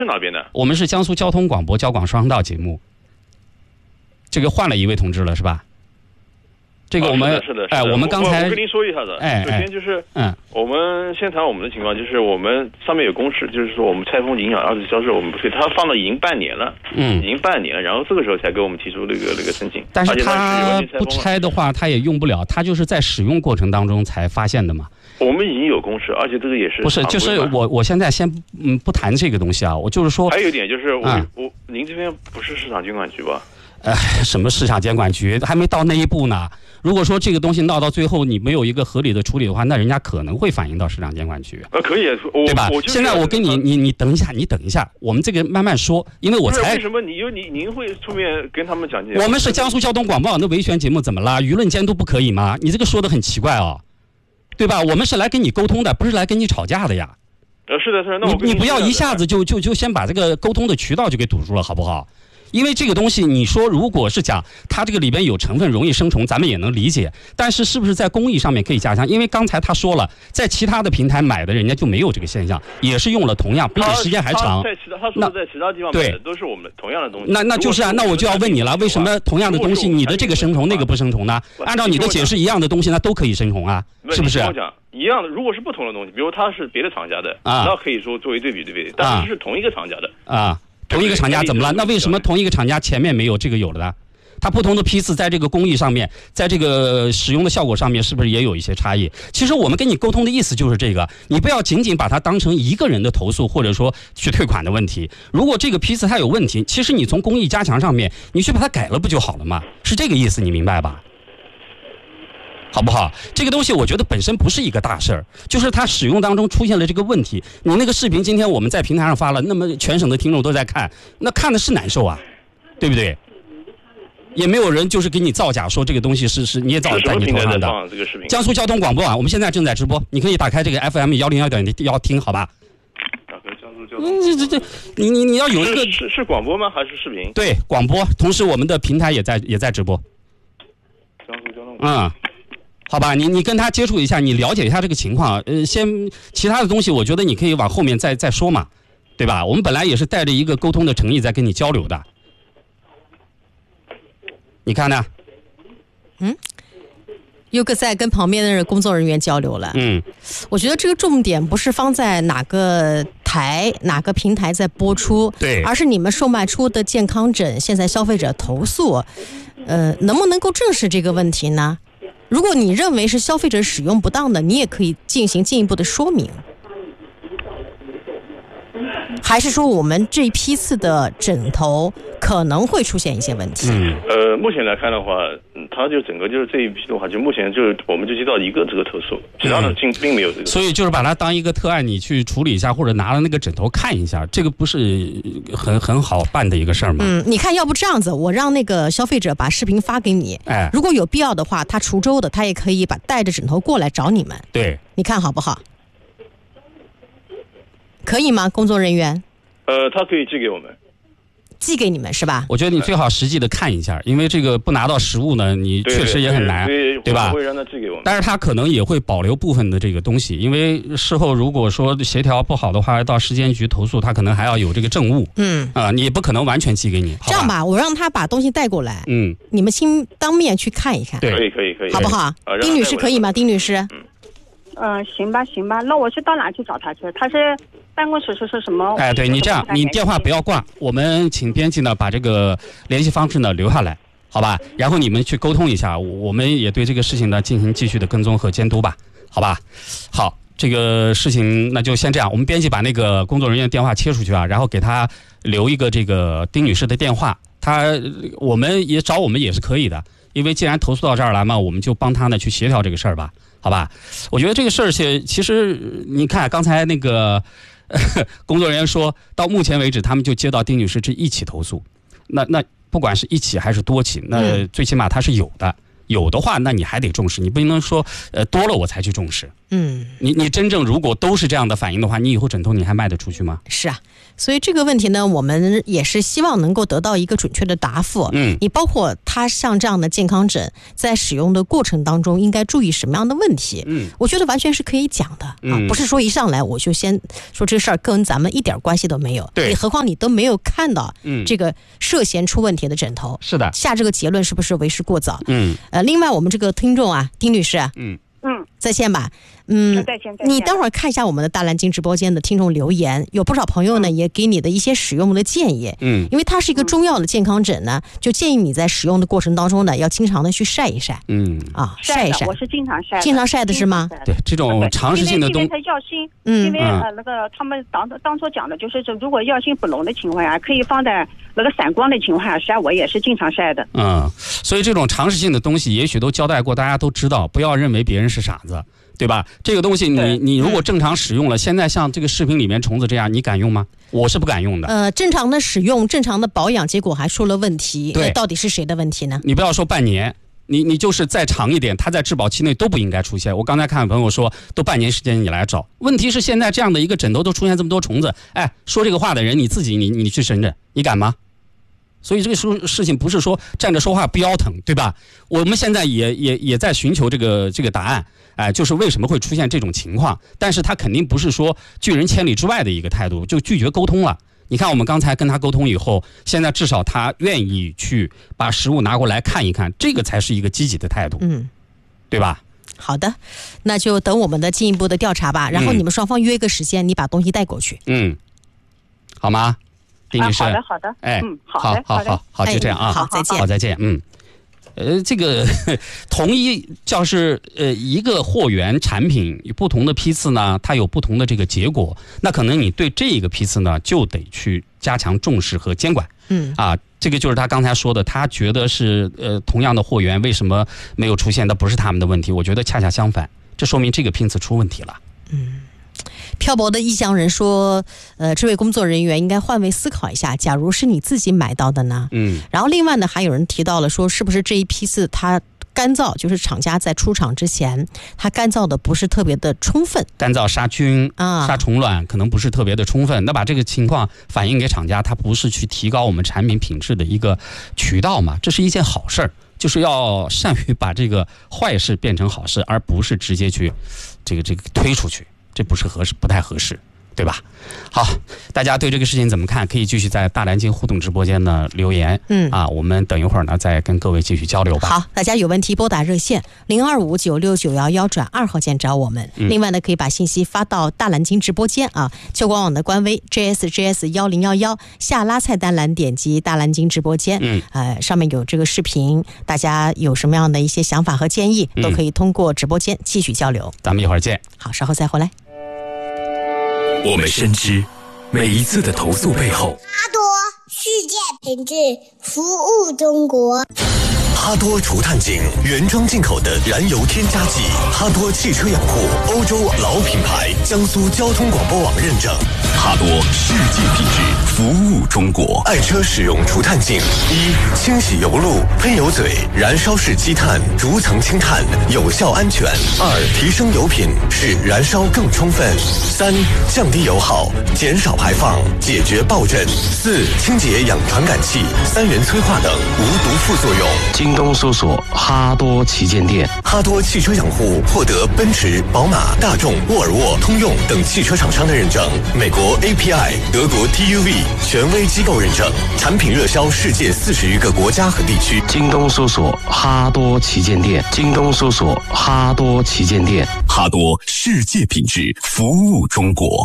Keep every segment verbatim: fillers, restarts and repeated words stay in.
是哪边的？ 我们是江苏交通广播交广双声道节目。这个换了一位同志了是吧？这个我们、 哦、是的，是的， 哎，我们刚才我跟您说一下子， 哎， 首先就是， 嗯， 我们先谈我们的情况，就是我们上面有公示，就是说我们拆封影响二次销售，我们不退，他放了已经半年了， 嗯， 已经半年了，然后这个时候才给我们提出那个那个申请。 但是他不拆的话，他也用不了，他就是在使用过程当中才发现的嘛。 我们已经有公示，而且这个也是不是，就是我我现在先嗯不谈这个东西啊，我就是说， 还有一点就是我、 嗯、 我您这边不是市场监管局吧？ 呃，什么市场监管局还没到那一步呢。如果说这个东西闹到最后，你没有一个合理的处理的话，那人家可能会反映到市场监管局。 呃，可以， 对吧？现在我跟你，你你等一下，你等一下，我们这个慢慢说，因为我才为什么你有你您会出面跟他们讲解？ 我们是江苏交通广播网的维权节目，怎么啦？舆论监督不可以吗？你这个说的很奇怪哦，对吧？我们是来跟你沟通的，不是来跟你吵架的呀。 呃，是的，是的，那我你你不要一下子就就就先把这个沟通的渠道就给堵住了，好不好？因为这个东西，你说如果是讲它这个里边有成分容易生虫，咱们也能理解。但是是不是在工艺上面可以加强？因为刚才他说了，在其他的平台买的人家就没有这个现象，也是用了同样，并且时间还长。 在其他他说在其他地方买的都是我们同样的东西。 那那就是啊，那我就要问你了，为什么同样的东西，你的这个生虫，那个不生虫呢？按照你的解释，一样的东西，那都可以生虫啊，是不是？ 我讲一样的，如果是不同的东西，比如它是别的厂家的，啊、那可以说作为对比对比，但是是同一个厂家的啊。同一个厂家怎么了？那为什么同一个厂家前面没有这个有了呢？它不同的批次在这个工艺上面，在这个使用的效果上面，是不是也有一些差异？其实我们跟你沟通的意思就是这个，你不要仅仅把它当成一个人的投诉或者说去退款的问题。如果这个批次它有问题，其实你从工艺加强上面，你去把它改了不就好了吗？是这个意思，你明白吧？好不好？这个东西我觉得本身不是一个大事儿，就是它使用当中出现了这个问题。你那个视频今天我们在平台上发了，那么全省的听众都在看，那看的是难受啊，对不对？也没有人就是给你造假说这个东西是是捏造在你头上的。江苏交通广播网，我们现在正在直播，你可以打开这个 F M 幺零幺点幺听，好吧？ 打开江苏交通。 嗯，这这这，你你你要有一个是是广播吗？还是视频？ 对，广播，同时我们的平台也在也在直播。 江苏交通。 嗯。好吧，你你跟他接触一下，你了解一下这个情况。呃，先其他的东西，我觉得你可以往后面再再说嘛，对吧？我们本来也是带着一个沟通的诚意在跟你交流的。你看呢？ 嗯，优哥在跟旁边的工作人员交流了。 嗯， 我觉得这个重点不是放在哪个台、哪个平台在播出， 对， 而是你们售卖出的健康枕，现在消费者投诉，呃，能不能够正视这个问题呢？如果你认为是消费者使用不当的，你也可以进行进一步的说明。还是说我们这一批次的枕头可能会出现一些问题？ 嗯， 呃，目前来看的话，嗯，它就整个就是这一批的话，就目前就是我们就接到一个这个投诉，其他的并并没有这个、嗯。 所以就是把它当一个特案，你去处理一下，或者拿了那个枕头看一下，这个不是很很好办的一个事儿吗？ 嗯，你看，要不这样子，我让那个消费者把视频发给你， 哎， 如果有必要的话，他滁州的，他也可以把带着枕头过来找你们。 对， 你看好不好？可以吗，工作人员？ 呃，他可以寄给我们， 寄给你们是吧？ 我觉得你最好实际的看一下，因为这个不拿到实物呢，你确实也很难， 对, 对, 对, 对吧？ 会让他寄给我们， 但是他可能也会保留部分的这个东西，因为事后如果说协调不好的话，到市监局投诉，他可能还要有这个证物， 嗯啊、呃，你不可能完全寄给你。 这样吧，我让他把东西带过来， 嗯， 你们亲当面去看一看， 对， 可以可以可以， 好不好？丁女士可以吗？丁女士， 嗯。呃，行吧，行吧，那我是到哪去找他去？他是办公室是是什么？ 哎，对你这样，你电话不要挂，我们请编辑呢把这个联系方式呢留下来，好吧？然后你们去沟通一下，我们也对这个事情呢进行继续的跟踪和监督吧，好吧？好，这个事情那就先这样，我们编辑把那个工作人员电话切出去啊，然后给他留一个这个丁女士的电话，他我们也找我们也是可以的，因为既然投诉到这儿来嘛，我们就帮他呢去协调这个事儿吧。好吧，我觉得这个事儿其实你看刚才那个工作人员说到目前为止他们就接到丁女士这一起投诉，那那不管是一起还是多起，那最起码它是有的，有的话那你还得重视，你不能说呃多了我才去重视， 嗯， 你你真正如果都是这样的反应的话，你以后枕头你还卖得出去吗？ 是啊，所以这个问题呢，我们也是希望能够得到一个准确的答复。 嗯， 你包括它像这样的健康枕，在使用的过程当中应该注意什么样的问题？ 嗯， 我觉得完全是可以讲的、 嗯、 啊，不是说一上来我就先说这个事儿跟咱们一点关系都没有。 对， 何况你都没有看到这个涉嫌出问题的枕头， 是的， 下这个结论是不是为时过早？ 嗯， 呃，另外我们这个听众啊，丁律师啊， 嗯嗯， 在线吧。嗯，你待会儿看一下我们的大蓝鲸直播间的听众留言，有不少朋友呢、嗯、也给你的一些使用的建议。 嗯， 因为它是一个中药的健康枕呢，就建议你在使用的过程当中呢，要经常的去晒一晒。 嗯啊，晒一晒， 我是经常晒的， 经常晒的是吗？ 对，这种常识性的东西， 因为药性，嗯，因为呃那个他们当当初讲的就是说，如果药性不浓的情况下，可以放在那个散光的情况下晒，我也是经常晒的。 嗯，所以这种常识性的东西，也许都交代过，大家都知道，不要认为别人是傻子。对吧？这个东西你你如果正常使用了，现在像这个视频里面虫子这样，你敢用吗？我是不敢用的。 呃，正常的使用，正常的保养，结果还出了问题， 对， 到底是谁的问题呢？ 你不要说半年，你你就是再长一点，它在质保期内都不应该出现。我刚才看朋友说，都半年时间你来找，问题是现在这样的一个枕头都出现这么多虫子，哎，说这个话的人你自己你你去审审，你敢吗？所以这个事事情不是说站着说话不腰疼，对吧？我们现在也也也在寻求这个这个答案，哎、呃，就是为什么会出现这种情况？但是他肯定不是说拒人千里之外的一个态度，就拒绝沟通了。你看，我们刚才跟他沟通以后，现在至少他愿意去把实物拿过来看一看，这个才是一个积极的态度， 嗯， 对吧？ 好的，那就等我们的进一步的调查吧。然后你们双方约一个时间，你把东西带过去， 嗯，好吗？丁女士、 啊，好的，好的， 哎， 嗯，好的， 好好好好，就这样啊， 哎、好，再见， 好，再见，嗯，呃，这个同一要是呃一个货源产品有不同的批次呢，它有不同的这个结果，那可能你对这个批次呢就得去加强重视和监管， 嗯， 啊，这个就是他刚才说的，他觉得是呃同样的货源为什么没有出现，那不是他们的问题，我觉得恰恰相反，这说明这个批次出问题了， 嗯。漂泊的异乡人说，呃，这位工作人员应该换位思考一下，假如是你自己买到的呢？ 嗯。 然后另外呢，还有人提到了说，是不是这一批次它干燥，就是厂家在出厂之前，它干燥的不是特别的充分， 干燥杀菌啊、 杀虫卵可能不是特别的充分，那把这个情况反映给厂家，它不是去提高我们产品品质的一个渠道嘛？这是一件好事儿，就是要善于把这个坏事变成好事，而不是直接去这个这个推出去。这不是合适，不太合适，对吧？好，大家对这个事情怎么看？可以继续在大蓝鲸互动直播间呢留言。 嗯啊，我们等一会儿呢再跟各位继续交流吧。 好，大家有问题拨打热线零二五九六九幺幺转二号键找我们。 嗯、 另外呢，可以把信息发到大蓝鲸直播间啊，秋官网的官微 J S J S 幺零幺幺下拉菜单栏点击大蓝鲸直播间。 嗯， 呃，上面有这个视频，大家有什么样的一些想法和建议，都可以通过直播间继续交流。 咱们一会儿见。 好，稍后再回来。 我们深知每一次的投诉背后， 哈多世界品质服务中国。 哈多除碳井原装进口的燃油添加剂，哈多汽车养护欧洲老品牌，江苏交通广播网认证。哈多世界品质服务中国。爱车使用除碳井：一、清洗油路、喷油嘴、燃烧式积碳、逐层清碳，有效安全；二、提升油品，使燃烧更充分；三、降低油耗，减少排放，解决爆震；四、清洁氧传感器、三元催化等无毒副作用。 京东搜索哈多旗舰店。 哈多汽车养护获得奔驰、宝马、大众、沃尔沃、通用等汽车厂商的认证，美国 A P I、德国 T U V 权威机构认证，产品热销世界四十余个国家和地区。 京东搜索哈多旗舰店。京东搜索哈多旗舰店。 哈多世界品质服务中国。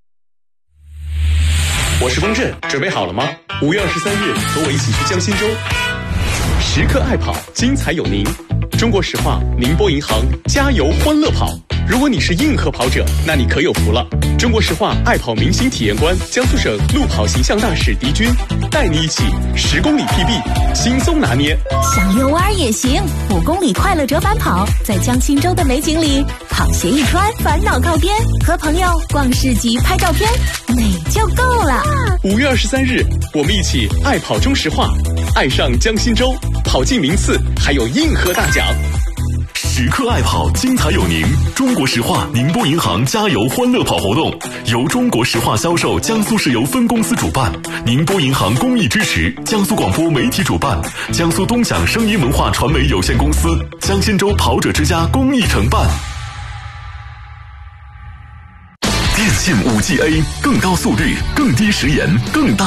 我是龚震，准备好了吗？五月二十三日，和我一起去江心洲。时刻爱跑，精彩有您。中国石化宁波银行加油欢乐跑。如果你是硬核跑者，那你可有福了。中国石化爱跑明星体验官、江苏省路跑形象大使狄军带你一起十公里 P B 轻松拿捏。 想遛弯也行，五公里快乐折返跑，在江心洲的美景里，跑鞋一穿，烦恼靠边，和朋友逛市集拍照片，美就够了。 五月二十三日，我们一起爱跑中石化，爱上江心洲，跑进名次，还有硬核大奖。 时刻爱跑，精彩有您。中国石化宁波银行加油欢乐跑活动由中国石化销售江苏石油分公司主办，宁波银行公益支持，江苏广播媒体主办，江苏东响声音文化传媒有限公司、江心洲跑者之家公益承办。电信 五 G A 更高速率、更低时延、更大